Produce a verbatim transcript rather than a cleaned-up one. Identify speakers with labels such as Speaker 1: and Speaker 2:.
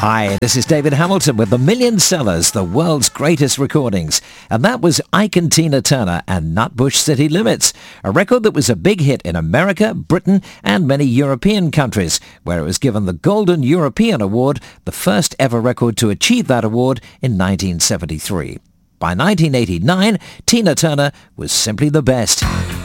Speaker 1: Hi, this is David Hamilton with The Million Sellers, the world's greatest recordings. And that was Ike and Tina Turner and Nutbush City Limits, a record that was a big hit in America, Britain and many European countries, where it was given the Golden European Award, the first ever record to achieve that award in nineteen seventy-three. By nineteen eighty-nine, Tina Turner was simply the best.